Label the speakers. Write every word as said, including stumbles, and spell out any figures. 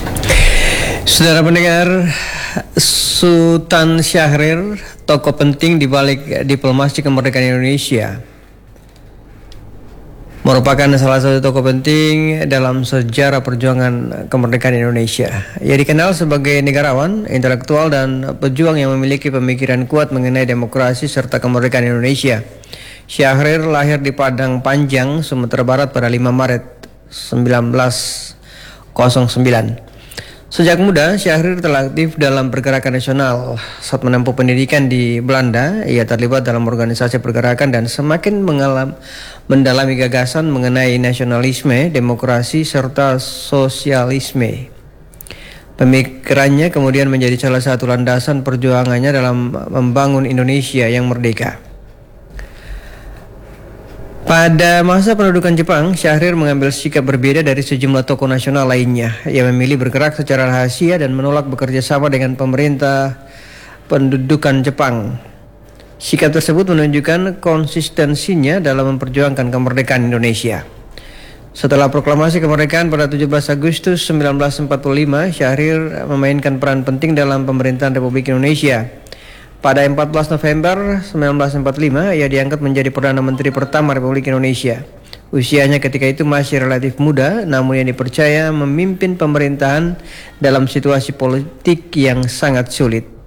Speaker 1: Saudara pendengar, Sultan Syahrir, tokoh penting di balik diplomasi kemerdekaan Indonesia, merupakan salah satu tokoh penting dalam sejarah perjuangan kemerdekaan Indonesia. Ia dikenal sebagai negarawan, intelektual, dan pejuang yang memiliki pemikiran kuat mengenai demokrasi serta kemerdekaan Indonesia. Syahrir lahir di Padang Panjang, Sumatera Barat pada lima Maret seribu sembilan ratus sembilan. Sejak muda, Syahrir telah aktif dalam pergerakan nasional. Saat menempuh pendidikan di Belanda, ia terlibat dalam organisasi pergerakan dan semakin mengalam, mendalami gagasan mengenai nasionalisme, demokrasi, serta sosialisme. Pemikirannya kemudian menjadi salah satu landasan perjuangannya dalam membangun Indonesia yang merdeka. Pada masa pendudukan Jepang, Syahrir mengambil sikap berbeda dari sejumlah tokoh nasional lainnya. Ia memilih bergerak secara rahasia dan menolak bekerja sama dengan pemerintah pendudukan Jepang. Sikap tersebut menunjukkan konsistensinya dalam memperjuangkan kemerdekaan Indonesia. Setelah proklamasi kemerdekaan pada tujuh belas Agustus seribu sembilan ratus empat puluh lima, Syahrir memainkan peran penting dalam pemerintahan Republik Indonesia. Pada empat belas November seribu sembilan ratus empat puluh lima, ia diangkat menjadi Perdana Menteri pertama Republik Indonesia. Usianya ketika itu masih relatif muda, namun ia dipercaya memimpin pemerintahan dalam situasi politik yang sangat sulit.